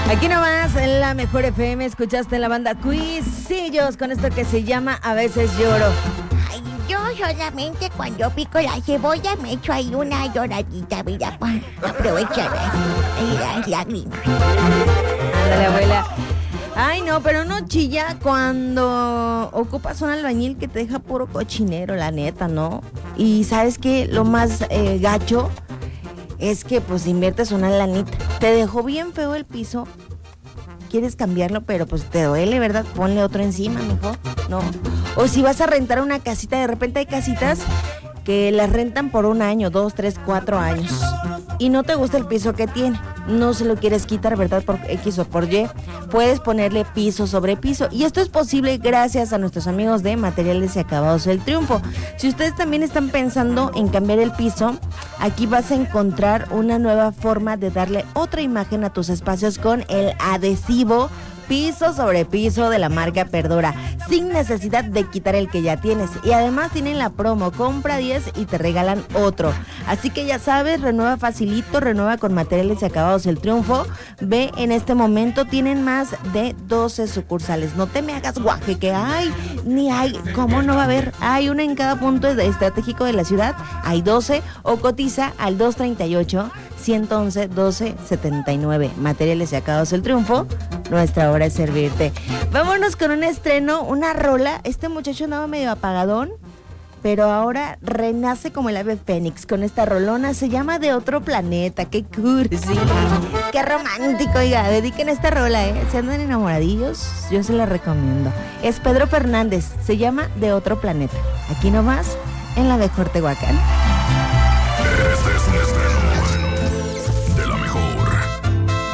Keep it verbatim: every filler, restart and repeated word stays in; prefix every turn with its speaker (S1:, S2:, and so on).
S1: Aquí nomás, en la Mejor F M, escuchaste la banda Cuisillos con esto que se llama A veces lloro.
S2: Ay, yo solamente cuando pico la cebolla me echo ahí una lloradita, mira, para aprovechar las lágrimas.
S1: Ándale, abuela. Ay, no, pero no chilla cuando ocupas un albañil que te deja puro cochinero, la neta, ¿no? Y ¿sabes qué? Lo más eh, gacho es que pues inviertes una lanita. Te dejó bien feo el piso, quieres cambiarlo, pero pues te duele, ¿verdad? Ponle otro encima, mejor. No. O si vas a rentar una casita, de repente hay casitas que las rentan por un año, dos, tres, cuatro años. Y no te gusta el piso que tiene. No se lo quieres quitar, ¿verdad? Por X o por Y. Puedes ponerle piso sobre piso. Y esto es posible gracias a nuestros amigos de Materiales y Acabados El Triunfo. Si ustedes también están pensando en cambiar el piso, aquí vas a encontrar una nueva forma de darle otra imagen a tus espacios con el adhesivo piso sobre piso de la marca Perdura, sin necesidad de quitar el que ya tienes. Y además tienen la promo, compra diez y te regalan otro. Así que ya sabes, renueva facilito, renueva con Materiales y Acabados El Triunfo. Ve, en este momento tienen más de doce sucursales. No te me hagas guaje que hay, ni hay, ¿cómo no va a haber? Hay una en cada punto estratégico de la ciudad, hay doce, o cotiza al dos treinta y ocho, ciento once, doce setenta y nueve. Materiales y Acabados El Triunfo, nuestra hora es servirte. Vámonos con un estreno, una rola. Este muchacho andaba medio apagadón, pero ahora renace como el ave fénix con esta rolona. Se llama De Otro Planeta. ¡Qué cursi! ¡Qué romántico! Oiga, dediquen esta rola, ¿eh? Si andan enamoradillos, yo se la recomiendo. Es Pedro Fernández. Se llama De Otro Planeta. Aquí nomás, en la Mejor Tehuacán.